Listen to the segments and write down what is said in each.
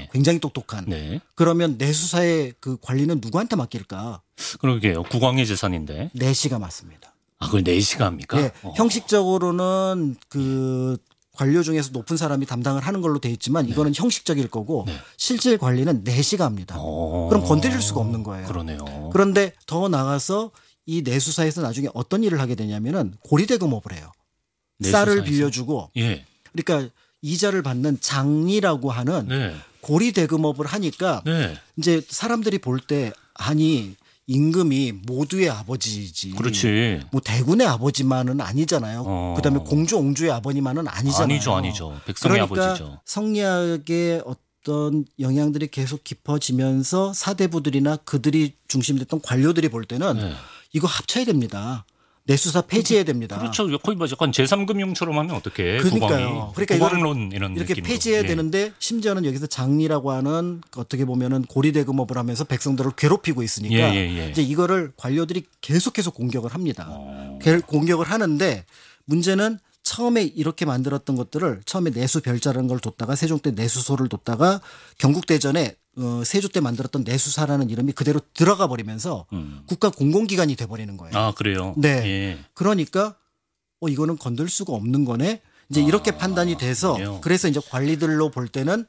굉장히 똑똑한. 네. 그러면 내수사의 그 관리는 누구한테 맡길까? 그러게요. 국왕의 재산인데. 내시가 맞습니다. 아, 그걸 내시가 합니까? 네, 형식적으로는 그 관료 중에서 높은 사람이 담당을 하는 걸로 돼 있지만 이거는 형식적일 거고 실질 관리는 내시가 합니다. 그럼 건드릴 수가 없는 거예요. 그러네요. 그런데 더 나가서 이 내수사에서 나중에 어떤 일을 하게 되냐면은 고리대금업을 해요. 쌀을 내수사에서? 빌려주고 예. 그러니까 이자를 받는 장리라고 하는 네. 고리대금업을 하니까 네. 이제 사람들이 볼 때 아니 임금이 모두의 아버지지. 그렇지. 뭐 대군의 아버지만은 아니잖아요. 그다음에 공주 옹주의 아버지만은 아니잖아요. 아니죠. 백성의 그러니까 아버지죠. 성리학의 어떤 영향들이 계속 깊어지면서 사대부들이나 그들이 중심됐던 관료들이 볼 때는 네. 이거 합쳐야 됩니다. 내수사 폐지해야 됩니다. 그렇죠. 거의 뭐 약간 제3금융처럼 하면 어떻게? 그러니까요. 그러니까 국왕론 이런 이렇게 느낌으로. 폐지해야 예. 되는데 심지어는 여기서 장리라고 하는 어떻게 보면은 고리대금업을 하면서 백성들을 괴롭히고 있으니까 예. 이제 이거를 관료들이 계속해서 공격을 합니다. 공격을 하는데 문제는 처음에 이렇게 만들었던 것들을 처음에 내수 별자라는 걸 뒀다가 세종 때 내수소를 뒀다가 경국대전에 세조 때 만들었던 내수사라는 이름이 그대로 들어가 버리면서 국가 공공기관이 돼버리는 거예요. 아, 그래요? 네. 예. 그러니까 이거는 건들 수가 없는 거네. 이제 이렇게 판단이 돼서 그래요? 그래서 이제 관리들로 볼 때는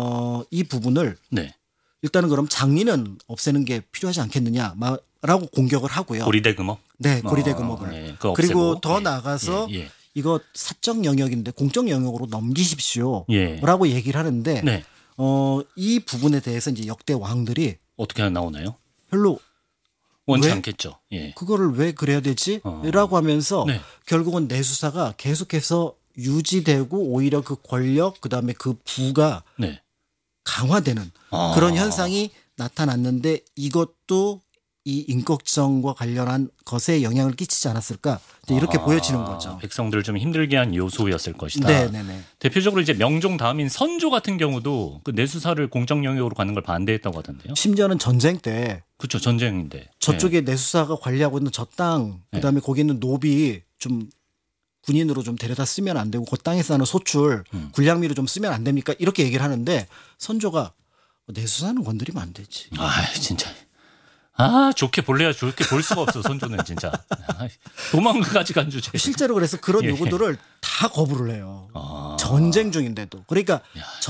이 부분을 네. 일단은 그럼 장리는 없애는 게 필요하지 않겠느냐라고 공격을 하고요. 고리대금업? 네, 고리대금업을. 네, 그거 그리고 없애고. 더 예. 나아가서 예. 이거 사적 영역인데 공적 영역으로 넘기십시오라고 예. 얘기를 하는데 네. 이 부분에 대해서 이제 역대 왕들이 어떻게 나오나요? 별로 원치 왜? 않겠죠. 예. 그거를 왜 그래야 되지? 라고 하면서 네. 결국은 내수사가 계속해서 유지되고 오히려 그 권력 그다음에 그 부가 네. 강화되는 그런 현상이 나타났는데 이것도 이 임꺽정과 관련한 것에 영향을 끼치지 않았을까 이렇게 보여지는 거죠. 백성들을 좀 힘들게 한 요소였을 것이다. 네네네. 대표적으로 이제 명종 다음인 선조 같은 경우도 그 내수사를 공적 영역으로 가는 걸 반대했다고 하던데요. 심지어는 전쟁 때 그렇죠. 전쟁인데. 저쪽에 내수사가 관리하고 있는 저 땅 그다음에 거기 있는 노비 좀 군인으로 좀 데려다 쓰면 안 되고 그 땅에서 하는 소출 군량미로 좀 쓰면 안 됩니까? 이렇게 얘기를 하는데 선조가 내수사는 건드리면 안 되지. 아, 진짜. 좋게 볼래야 좋게 볼 수가 없어, 선조는 진짜. 도망가지 간 주제. 실제로 그래서 그런 예. 요구들을 다 거부를 해요. 전쟁 중인데도. 그러니까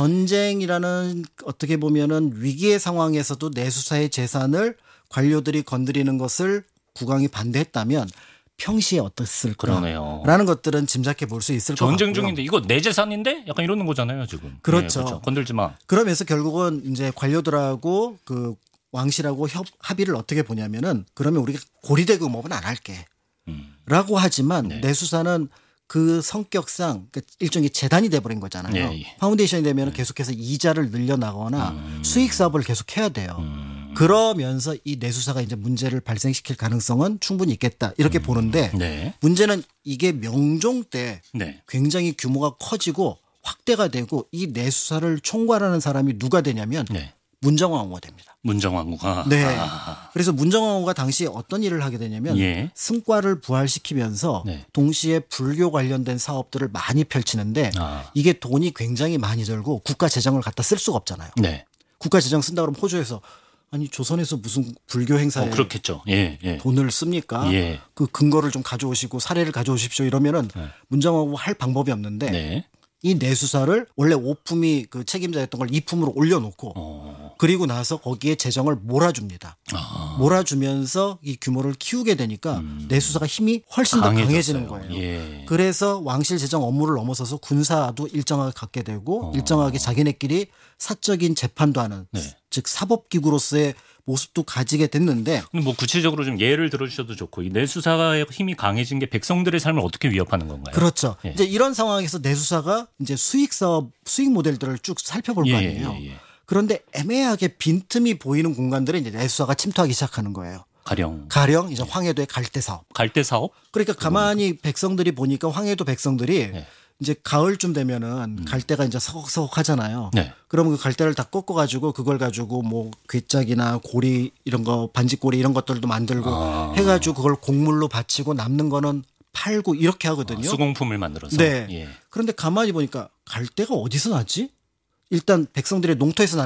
전쟁이라는 어떻게 보면은 위기의 상황에서도 내수사의 재산을 관료들이 건드리는 것을 국왕이 반대했다면 평시에 그러네요. 어땠을까라는 것들은 짐작해 볼 수 있을 것 같고요. 전쟁 중인데 이거 내 재산인데? 약간 이러는 거잖아요, 지금. 그렇죠. 예, 그렇죠. 건들지 마. 그러면서 결국은 이제 관료들하고 그 왕실하고 합의를 어떻게 보냐면은 그러면 우리가 고리대금업은 안 할게. 라고 하지만 내수사는 그 성격상 일종의 재단이 돼버린 거잖아요. 예. 파운데이션이 되면 계속해서 이자를 늘려나가거나 수익 사업을 계속해야 돼요. 그러면서 이 내수사가 이제 문제를 발생시킬 가능성은 충분히 있겠다 이렇게 보는데 네. 문제는 이게 명종 때 네. 굉장히 규모가 커지고 확대가 되고 이 내수사를 총괄하는 사람이 누가 되냐면 네. 문정왕후가 됩니다. 문정왕후가. 네. 그래서 문정왕후가 당시에 어떤 일을 하게 되냐면 예. 승과를 부활시키면서 네. 동시에 불교 관련된 사업들을 많이 펼치는데 이게 돈이 굉장히 많이 들고 국가 재정을 갖다 쓸 수가 없잖아요. 네. 국가 재정 쓴다 그러면 호주에서 아니 조선에서 무슨 불교 행사에 그렇겠죠. 예. 돈을 씁니까? 예. 그 근거를 좀 가져오시고 사례를 가져오십시오 이러면은 문정왕후 할 방법이 없는데 네. 이 내수사를 원래 오품이 그 책임자였던 걸 이품으로 올려놓고 그리고 나서 거기에 재정을 몰아줍니다. 몰아주면서 이 규모를 키우게 되니까 내수사가 힘이 훨씬 더 강해지는 거예요. 예. 그래서 왕실 재정 업무를 넘어서서 군사도 일정하게 갖게 되고 일정하게 자기네끼리 사적인 재판도 하는 즉 사법기구로서의 모습도 가지게 됐는데 근데 뭐 구체적으로 좀 예를 들어주셔도 좋고 이 내수사의 힘이 강해진 게 백성들의 삶을 어떻게 위협하는 건가요? 그렇죠. 예. 이제 이런 상황에서 내수사가 이제 수익 모델들을 쭉 살펴볼 거 아니에요. 그런데 애매하게 빈틈이 보이는 공간들에 이제 내수사가 침투하기 시작하는 거예요. 가령 이제 황해도의 갈대 사업. 갈대 사업? 그러니까 가만히 백성들이 보니까 황해도 백성들이 이제 가을쯤 되면은 갈대가 이제 서걱서걱 하잖아요. 그러면 그 갈대를 다 꺾어 가지고 그걸 가지고 뭐 괴짝이나 고리 이런 거 반지꼬리 이런 것들도 만들고 해가지고 그걸 곡물로 바치고 남는 거는 팔고 이렇게 하거든요. 수공품을 만들어서. 네. 예. 그런데 가만히 보니까 갈대가 어디서 났지? 일단 백성들의 농토에서